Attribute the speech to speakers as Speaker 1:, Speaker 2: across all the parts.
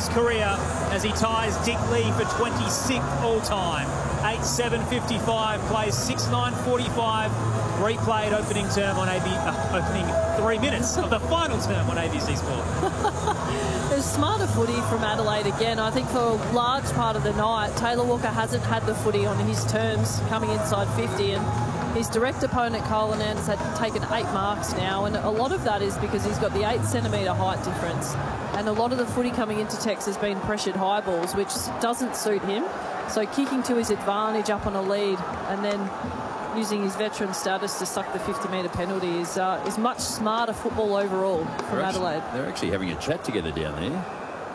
Speaker 1: his career as he ties Dick Lee for 26th all-time. 8:7:55, plays 6:9:45. Replayed opening term on opening 3 minutes of the final term on ABC Sport.
Speaker 2: There's smarter footy from Adelaide again. I think for a large part of the night, Taylor Walker hasn't had the footy on his terms coming inside 50, and his direct opponent, Kyle Hernandez, had taken 8 marks now, and a lot of that is because he's got the 8-centimetre height difference, and a lot of the footy coming into Tex has been pressured high balls, which doesn't suit him. So kicking to his advantage up on a lead and then using his veteran status to suck the 50-metre penalty is much smarter football overall from Adelaide.
Speaker 3: They're actually having a chat together down there.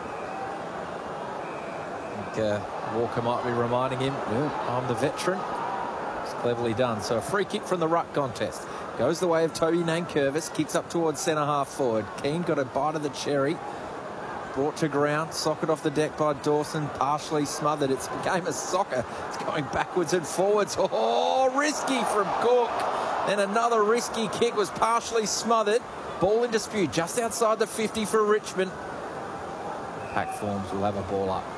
Speaker 4: I think Walker might be reminding him, I'm the veteran. It's cleverly done. So a free kick from the ruck contest. Goes the way of Toby Nankervis. Kicks up towards centre-half forward. Keane got a bite of the cherry. Brought to ground, socket off the deck by Dawson, partially smothered. It's a game of soccer. It's going backwards and forwards. Oh, risky from Cook. Then another risky kick was partially smothered. Ball in dispute just outside the 50 for Richmond. Pack forms will have a ball up.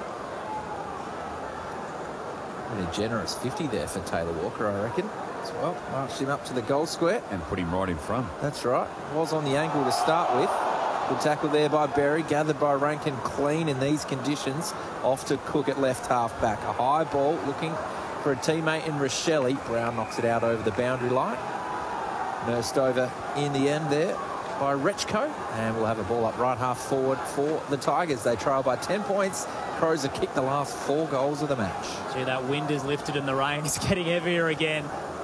Speaker 4: And a generous 50 there for Taylor Walker, I reckon. As well, marched him up to the goal square.
Speaker 3: And put him right in front.
Speaker 4: That's right. Was on the angle to start with. Good tackle there by Berry, gathered by Rankin, clean in these conditions. Off to Cook at left half back. A high ball looking for a teammate in Rochelle. Brown knocks it out over the boundary line. Nursed over in the end there by Rechko. And we'll have a ball up right half forward for the Tigers. They trail by 10 points. Crows have kicked the last 4 goals of the match.
Speaker 1: Gee, that wind is lifted and the rain is getting heavier again.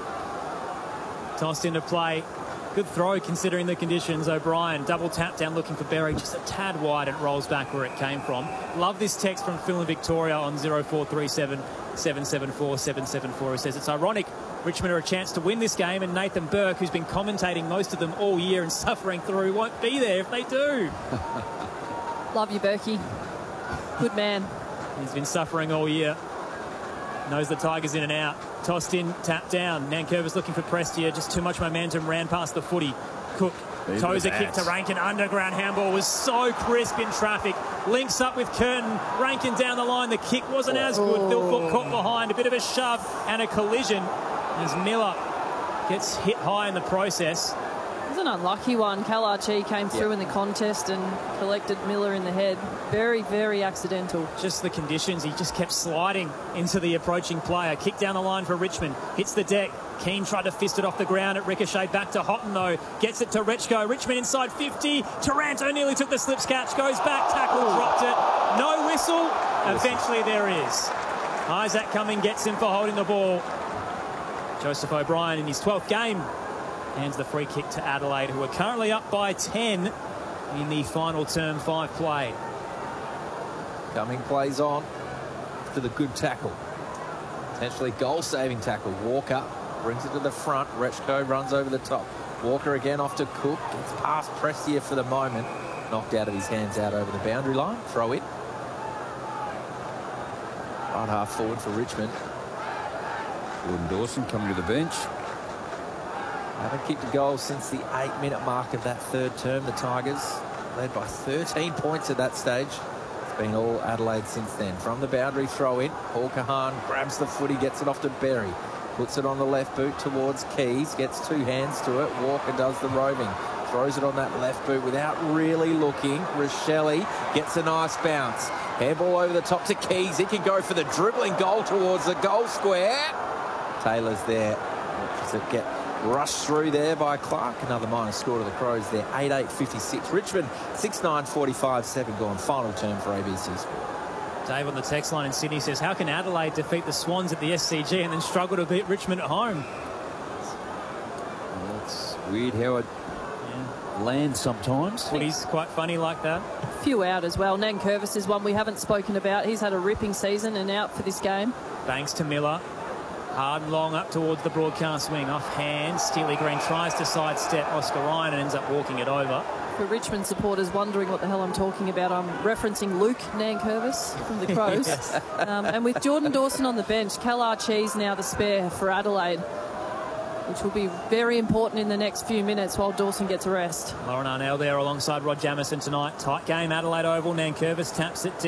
Speaker 1: Tossed into play. Good throw considering the conditions. O'Brien double tap down looking for Berry, just a tad wide, and rolls back where it came from. Love this text from Phil in Victoria on 0437 774 774, who says it's ironic Richmond are a chance to win this game, and Nathan Burke, who's been commentating most of them all year and suffering through, won't be there if they do.
Speaker 2: Love you, Berkey. Good man.
Speaker 1: He's been suffering all year. Knows the Tigers in and out. Tossed in, tapped down. Nankervis looking for Prestia. Just too much momentum. Ran past the footy. Cook. Tozer kick to Rankin. Underground handball was so crisp in traffic. Links up with Curtin. Rankin down the line. The kick wasn't as good. Phil Foot caught behind. A bit of a shove and a collision as Miller gets hit high in the process.
Speaker 2: It was an unlucky one. Kalarchi came through in the contest and collected Miller in the head. Very, very accidental.
Speaker 1: Just the conditions. He just kept sliding into the approaching player. Kick down the line for Richmond. Hits the deck. Keane tried to fist it off the ground at ricochet. Back to Houghton, though. Gets it to Rechko. Richmond inside 50. Taranto nearly took the slip catch. Goes back. Tackle. Dropped it. No whistle. Eventually there is. Isaac Cumming gets him for holding the ball. Joseph O'Brien in his 12th game hands the free kick to Adelaide, who are currently up by 10 in the final term 5 play.
Speaker 4: Cumming plays on to the good tackle. Potentially goal-saving tackle. Walker brings it to the front. Rechko runs over the top. Walker again off to Cook. Gets past Prestia for the moment. Knocked out of his hands out over the boundary line. Throw in. Right half forward for Richmond.
Speaker 3: Gordon Dawson coming to the bench.
Speaker 4: Haven't kicked a goal since the 8-minute mark of that 3rd term. The Tigers led by 13 points at that stage. It's been all Adelaide since then. From the boundary throw in, Paul Kahan grabs the footy, gets it off to Berry. Puts it on the left boot towards Keys, gets 2 hands to it. Walker does the roving. Throws it on that left boot without really looking. Rochelle gets a nice bounce. Handball over the top to Keys. He can go for the dribbling goal towards the goal square. Taylor's there. Watches it get rushed through there by Clark. Another minus score to the Crows there. 8-8-56. Richmond 6-9-45. 7 gone. Final term for ABC Sport.
Speaker 1: Dave on the text line in Sydney says, how can Adelaide defeat the Swans at the SCG and then struggle to beat Richmond at home?
Speaker 3: Well, it's weird how it lands sometimes.
Speaker 1: He's quite funny like that.
Speaker 2: A few out as well. Nankervis is one we haven't spoken about. He's had a ripping season and out for this game.
Speaker 1: Banks to Miller. Hard and long up towards the broadcast wing. Off hand. Steely Green tries to sidestep Oscar Ryan and ends up walking it over.
Speaker 2: For Richmond supporters wondering what the hell I'm talking about, I'm referencing Luke Nankervis from the Crows.
Speaker 1: Yes.
Speaker 2: And with Jordan Dawson on the bench, Kalarchi's now the spare for Adelaide, which will be very important in the next few minutes while Dawson gets a rest.
Speaker 1: Lauren Arnell there alongside Rod Jamieson tonight. Tight game, Adelaide Oval. Nankervis taps it down.